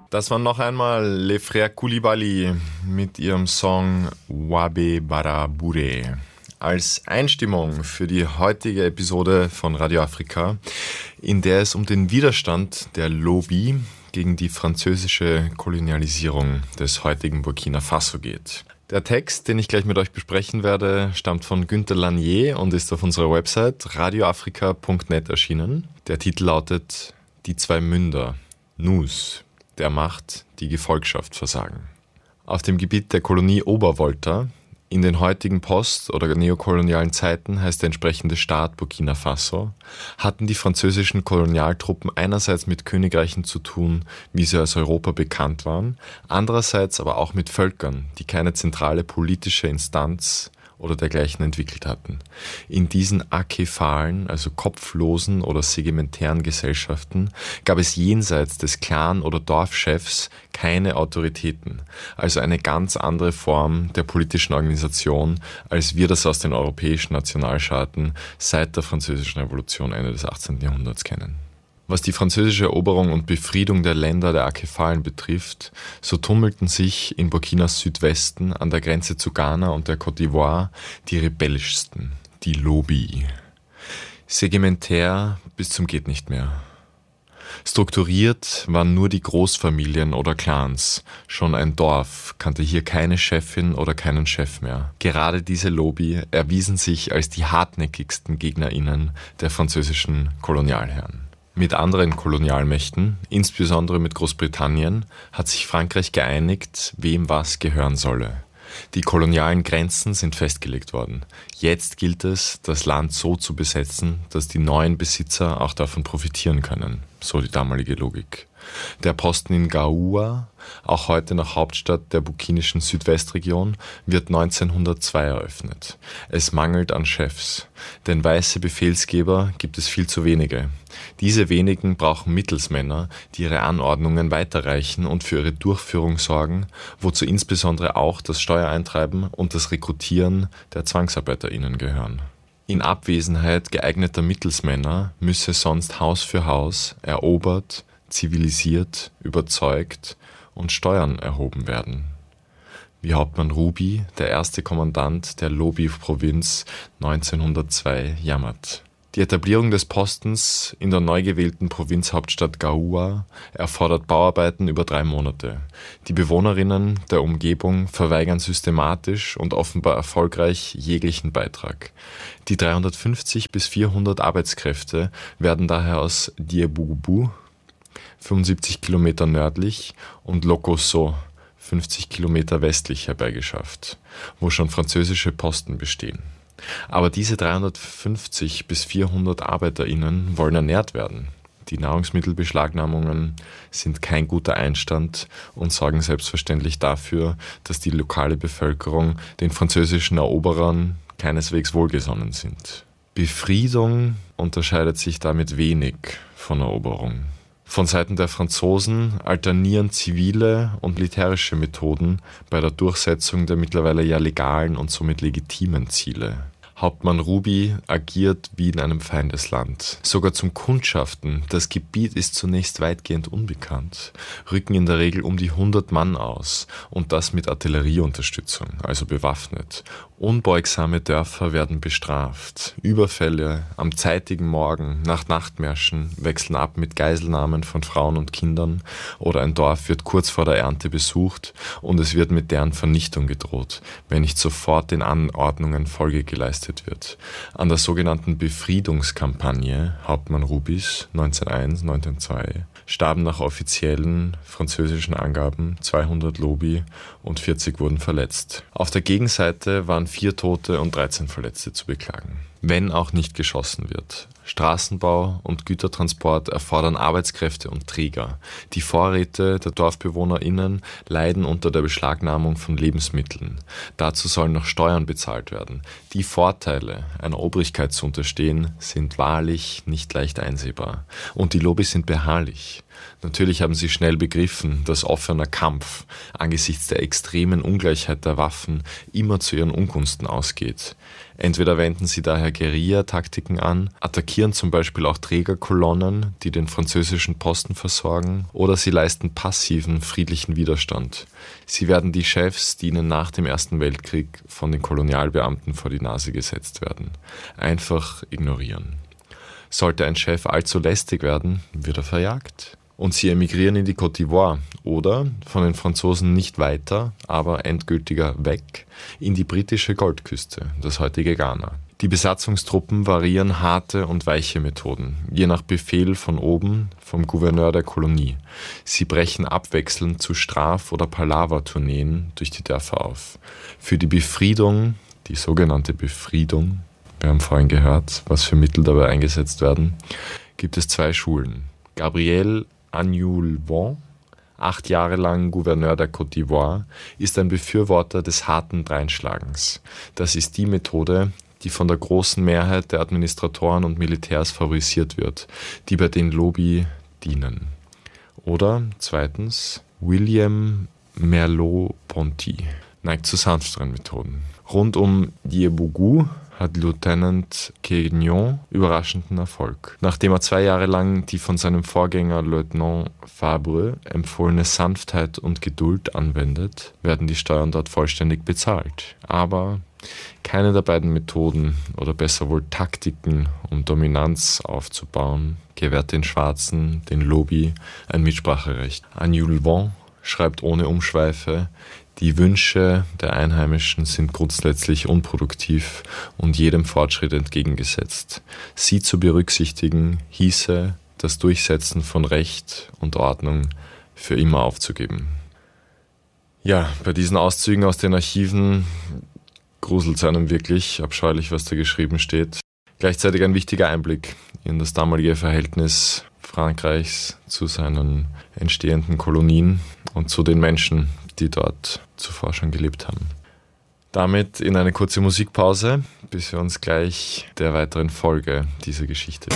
Das waren noch einmal Les Frères Coulibaly mit ihrem Song Wabe Barabure. Als Einstimmung für die heutige Episode von Radio Afrika, in der es um den Widerstand der Lobi gegen die französische Kolonialisierung des heutigen Burkina Faso geht. Der Text, den ich gleich mit euch besprechen werde, stammt von Günter Lanier und ist auf unserer Website radioafrika.net erschienen. Der Titel lautet Die zwei Münder, Nous, der Macht die Gefolgschaft versagen. Auf dem Gebiet der Kolonie Obervolta, in den heutigen post- oder neokolonialen Zeiten heißt der entsprechende Staat Burkina Faso, hatten die französischen Kolonialtruppen einerseits mit Königreichen zu tun, wie sie als Europa bekannt waren, andererseits aber auch mit Völkern, die keine zentrale politische Instanz oder dergleichen entwickelt hatten. In diesen akephalen, also kopflosen oder sedimentären Gesellschaften gab es jenseits des Clan- oder Dorfchefs keine Autoritäten, also eine ganz andere Form der politischen Organisation, als wir das aus den europäischen Nationalstaaten seit der Französischen Revolution Ende des 18. Jahrhunderts kennen. Was die französische Eroberung und Befriedung der Länder der Akephalen betrifft, so tummelten sich in Burkinas Südwesten an der Grenze zu Ghana und der Côte d'Ivoire die rebellischsten, die Lobi. Sedimentär bis zum Gehtnichtmehr. Strukturiert waren nur die Großfamilien oder Clans. Schon ein Dorf kannte hier keine Chefin oder keinen Chef mehr. Gerade diese Lobi erwiesen sich als die hartnäckigsten GegnerInnen der französischen Kolonialherren. Mit anderen Kolonialmächten, insbesondere mit Großbritannien, hat sich Frankreich geeinigt, wem was gehören solle. Die kolonialen Grenzen sind festgelegt worden. Jetzt gilt es, das Land so zu besetzen, dass die neuen Besitzer auch davon profitieren können, so die damalige Logik. Der Posten in Gaoua, auch heute noch Hauptstadt der burkinischen Südwestregion, wird 1902 eröffnet. Es mangelt an Chefs, denn weiße Befehlsgeber gibt es viel zu wenige. Diese wenigen brauchen Mittelsmänner, die ihre Anordnungen weiterreichen und für ihre Durchführung sorgen, wozu insbesondere auch das Steuereintreiben und das Rekrutieren der ZwangsarbeiterInnen gehören. In Abwesenheit geeigneter Mittelsmänner müsse sonst Haus für Haus erobert, zivilisiert, überzeugt und Steuern erhoben werden. Wie Hauptmann Ruby, der erste Kommandant der Lobi-Provinz 1902, jammert. Die Etablierung des Postens in der neu gewählten Provinzhauptstadt Gaoua erfordert Bauarbeiten über 3 Monate. Die Bewohnerinnen der Umgebung verweigern systematisch und offenbar erfolgreich jeglichen Beitrag. Die 350 bis 400 Arbeitskräfte werden daher aus Diebougou, 75 Kilometer nördlich, und Lokosso, 50 Kilometer westlich herbeigeschafft, wo schon französische Posten bestehen. Aber diese 350 bis 400 ArbeiterInnen wollen ernährt werden. Die Nahrungsmittelbeschlagnahmungen sind kein guter Einstand und sorgen selbstverständlich dafür, dass die lokale Bevölkerung den französischen Eroberern keineswegs wohlgesonnen sind. Befriedung unterscheidet sich damit wenig von Eroberung. Von Seiten der Franzosen alternieren zivile und militärische Methoden bei der Durchsetzung der mittlerweile ja legalen und somit legitimen Ziele. Hauptmann Ruby agiert wie in einem Feindesland. Sogar zum Kundschaften, das Gebiet ist zunächst weitgehend unbekannt, rücken in der Regel um die 100 Mann aus und das mit Artillerieunterstützung, also bewaffnet. Unbeugsame Dörfer werden bestraft. Überfälle am zeitigen Morgen nach Nachtmärschen wechseln ab mit Geiselnahmen von Frauen und Kindern oder ein Dorf wird kurz vor der Ernte besucht und es wird mit deren Vernichtung gedroht, wenn nicht sofort den Anordnungen Folge geleistet wird. An der sogenannten Befriedungskampagne Hauptmann Rubis 1901-1902 starben nach offiziellen französischen Angaben 200 Lobi und 40 wurden verletzt. Auf der Gegenseite waren 4 Tote und 13 Verletzte zu beklagen. Wenn auch nicht geschossen wird. Straßenbau und Gütertransport erfordern Arbeitskräfte und Träger. Die Vorräte der DorfbewohnerInnen leiden unter der Beschlagnahmung von Lebensmitteln. Dazu sollen noch Steuern bezahlt werden. Die Vorteile, einer Obrigkeit zu unterstehen, sind wahrlich nicht leicht einsehbar. Und die Lobis sind beharrlich. Natürlich haben sie schnell begriffen, dass offener Kampf angesichts der extremen Ungleichheit der Waffen immer zu ihren Ungunsten ausgeht. Entweder wenden sie daher Guerilla-Taktiken an, attackieren zum Beispiel auch Trägerkolonnen, die den französischen Posten versorgen, oder sie leisten passiven, friedlichen Widerstand. Sie werden die Chefs, die ihnen nach dem Ersten Weltkrieg von den Kolonialbeamten vor die Nase gesetzt werden, einfach ignorieren. Sollte ein Chef allzu lästig werden, wird er verjagt. Und sie emigrieren in die Côte d'Ivoire oder, von den Franzosen nicht weiter, aber endgültiger weg, in die britische Goldküste, das heutige Ghana. Die Besatzungstruppen variieren harte und weiche Methoden, je nach Befehl von oben, vom Gouverneur der Kolonie. Sie brechen abwechselnd zu Straf- oder Palaver-Tourneen durch die Dörfer auf. Für die Befriedung, die sogenannte Befriedung, wir haben vorhin gehört, was für Mittel dabei eingesetzt werden, gibt es 2 Schulen. Gabriel Agnoulevent, 8 Jahre lang Gouverneur der Côte d'Ivoire, ist ein Befürworter des harten Dreinschlagens. Das ist die Methode, die von der großen Mehrheit der Administratoren und Militärs favorisiert wird, die bei den Lobby dienen. Oder zweitens, William Merleau-Ponty neigt zu sanfteren Methoden. Rund um Diebougou hat Lieutenant Quignon überraschenden Erfolg. Nachdem er 2 Jahre lang die von seinem Vorgänger Lieutenant Fabre empfohlene Sanftheit und Geduld anwendet, werden die Steuern dort vollständig bezahlt. Aber keine der beiden Methoden, oder besser wohl Taktiken, um Dominanz aufzubauen, gewährt den Schwarzen, den Lobby, ein Mitspracherecht. Agnoulevent schreibt ohne Umschweife: Die Wünsche der Einheimischen sind grundsätzlich unproduktiv und jedem Fortschritt entgegengesetzt. Sie zu berücksichtigen, hieße, das Durchsetzen von Recht und Ordnung für immer aufzugeben. Ja, bei diesen Auszügen aus den Archiven gruselt es einem wirklich abscheulich, was da geschrieben steht. Gleichzeitig ein wichtiger Einblick in das damalige Verhältnis Frankreichs zu seinen entstehenden Kolonien und zu den Menschen, die dort zuvor schon gelebt haben. Damit in eine kurze Musikpause, bis wir uns gleich der weiteren Folge dieser Geschichte